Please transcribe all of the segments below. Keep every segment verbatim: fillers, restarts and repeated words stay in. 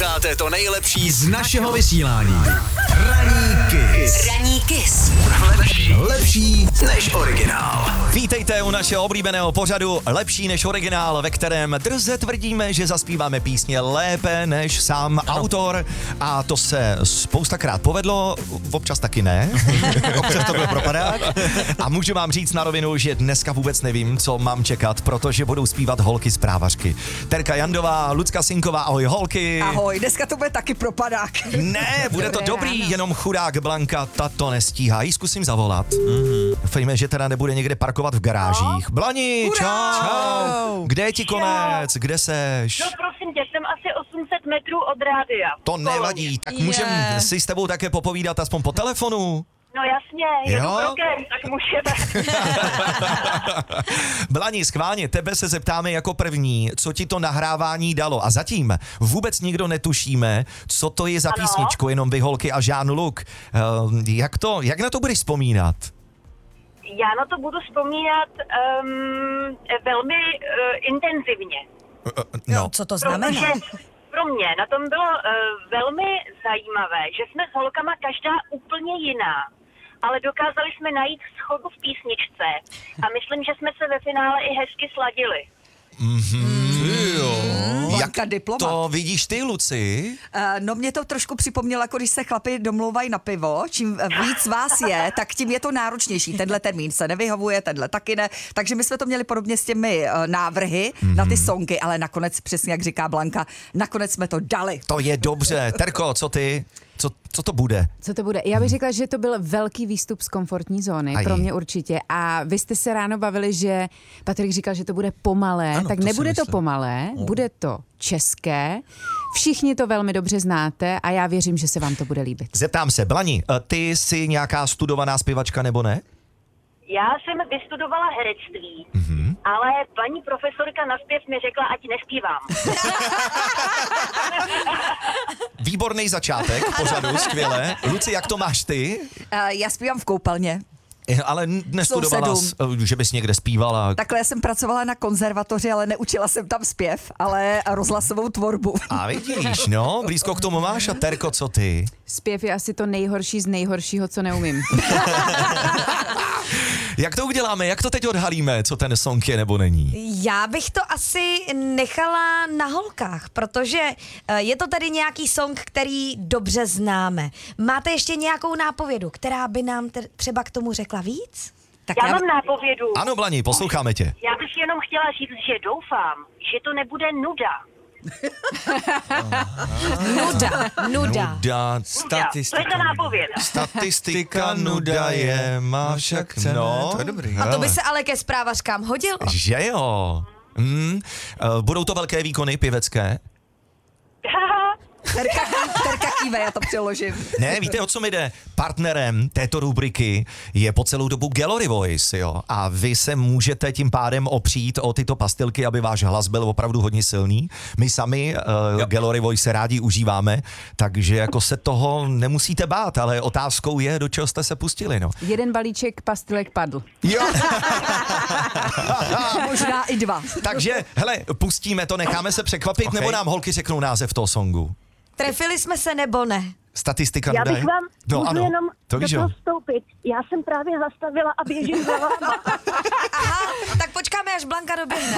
Posloucháte to nejlepší z našeho vysílání. Ranní Kiss. Ranní Kiss. Lepší, lepší než originál. Vítejte u našeho oblíbeného pořadu Lepší než originál, ve kterém drze tvrdíme, že zaspíváme písně lépe než sám autor. A to se spoustakrát povedlo, občas taky ne. Občas to byl propadák. A můžu vám říct na rovinu, že dneska vůbec nevím, co mám čekat, protože budou zpívat holky z Právařky. Terka Jandová, Lucka Sinková, ahoj holky. Ahoj, dneska to bude taky propadák. Ne, bude to dobrý, jenom chudák Blanka, ta to nestíhá. Jí zkusím zavolat. Mm-hmm. Doufejme, že teda nebude někde parkovat v garážích. No. Blani, čau. čau. Kde je ti konec? Kde seš? No prosím tě, jsem asi osm set metrů od rádia. To nevadí, tak můžeme si s tebou také popovídat aspoň po telefonu? No jasně, jedu krokem, tak můžeme. Blani, schválně, tebe se zeptáme jako první, co ti to nahrávání dalo. A zatím vůbec nikdo netušíme, co to je za ano. písničku, jenom vy holky a Jean-Luc. Uh, jak, to, jak na to budeš vzpomínat? Já na to budu vzpomínat um, velmi uh, intenzivně. Uh, no. Jo, co to znamená? Protože pro mě na tom bylo uh, velmi zajímavé, že jsme s holkama každá úplně jiná, ale dokázali jsme najít shodu v písničce a myslím, že jsme se ve finále i hezky sladili. Mm-hmm. Jo. Jak diplomat. To vidíš ty, Luci? Uh, no mě to trošku připomnělo, jako když se chlapi domlouvají na pivo. Čím víc vás je, tak tím je to náročnější. Tenhle termín se nevyhovuje, tenhle taky ne. Takže my jsme to měli podobně s těmi uh, návrhy mm-hmm. na ty songy, ale nakonec, přesně jak říká Blanka, nakonec jsme to dali. To je dobře. Terko, co ty? Co, co to bude? Co to bude? Já bych řekla, že to byl velký výstup z komfortní zóny, Aj. pro mě určitě. A vy jste se ráno bavili, že Patrik říkal, že to bude pomalé, ano, tak to nebude to pomalé, no. bude to české. Všichni to velmi dobře znáte a já věřím, že se vám to bude líbit. Zeptám se, Blani, ty jsi nějaká studovaná zpěvačka nebo ne? Já jsem vystudovala herectví, Mm-hmm. ale paní profesorka na zpěv mi řekla, ať nespívám. Výborný začátek pořadu, skvěle. Luci, jak to máš ty? Uh, já zpívám v koupelně. Ale nestudovala, že bys někde zpívala. Takhle já jsem pracovala na konzervatoři, ale neučila jsem tam zpěv, ale rozhlasovou tvorbu. A vidíš, no, blízko k tomu máš. A Terko, co ty? Zpěv je asi to nejhorší z nejhoršího, co neumím. Jak to uděláme? Jak to teď odhalíme, co ten song je nebo není? Já bych to asi nechala na holkách, protože je to tady nějaký song, který dobře známe. Máte ještě nějakou nápovědu, která by nám t- třeba k tomu řekla víc? Tak já, já mám nápovědu. Ano, Blani, posloucháme tě. Já bych jenom chtěla říct, že doufám, že to nebude nuda. Nuda, nuda. Nuda. Statistika. To je ta nápověda. Statistika nuda je, má však cenu. No, to je dobrý. A to by se ale ke zprávařkám hodilo. Že jo. Mm. Uh, budou to velké výkony pěvecké? Terka, terka kýve, já to přeložím. Ne, víte, o co mi jde? Partnerem této rubriky je po celou dobu Gallery Voice, jo. A vy se můžete tím pádem opřít o tyto pastilky, aby váš hlas byl opravdu hodně silný. My sami uh, Gallery Voice rádi užíváme, takže jako se toho nemusíte bát, ale otázkou je, do čeho jste se pustili, no. Jeden balíček pastilek padl. Jo. Možná i dva. Takže, hele, pustíme to, necháme se překvapit, okay. Nebo nám holky řeknou název toho songu? Trefili jsme se nebo ne? Statistika Já nuda bych je? vám No, můžu ano. jenom To do víš, toho jo. vstoupit. Já jsem právě zastavila a běžím za váma. Aha, tak počkáme, až Blanka doběhne.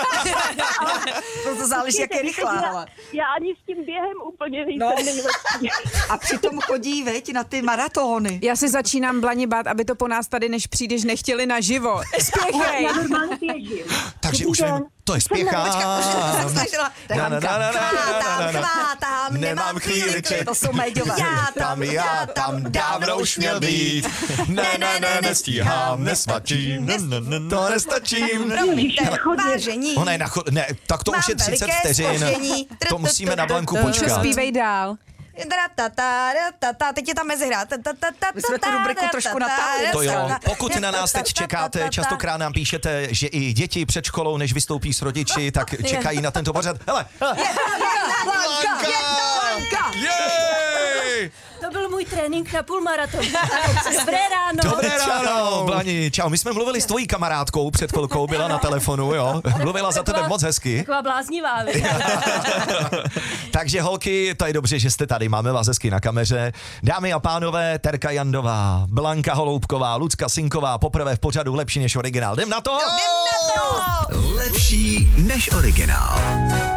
To záleží, jak je rychlá. Já, Ale. já ani s tím během úplně nejsem No. nejlepší. A přitom chodí, veď, na ty maratony. Já se začínám Blani bát, aby to po nás tady, než přijdeš, nechtěli naživo. Spěchej! Já normálně běžím. Takže Dobrý už den. vím, to je spěchám. Na, na, na, na, na, na, na, na. Chvátám, Nemám chvíliček. To jsou méďové. Já Tam já tam dávno už měl být. Ne, ne, ne, nestíhám, nesmačím, ne, ne, ne, to nestačím. Promiňte, vážení. Ona je na cho- ne, tak to Mám už je třicet veliké vteřin. zpoždění. To musíme na Blanku Čo počkat. zpívej dál. Teď je tam mezihra. My jsme tu rubriku trošku natáhli. To jo, pokud na nás teď čekáte, častokrát nám píšete, že i děti před školou, než vystoupí s rodiči, tak čekají na tento pořad. Hele, hele. Blanka! Jej! To byl můj trénink na půlmaraton. Dobré ráno. Dobré ráno, Blani. Čau, my jsme mluvili s tvojí kamarádkou před chvilkou, byla na telefonu, jo. Mluvila za tebe moc hezky. Taková bláznivá, vy. Takže holky, to je dobře, že jste tady, máme vás hezky na kameře. Dámy a pánové, Terka Jandová, Blanka Holoubková, Lucka Sinková, poprvé v pořadu Lepší než originál. Jdem na to? Lepší než originál.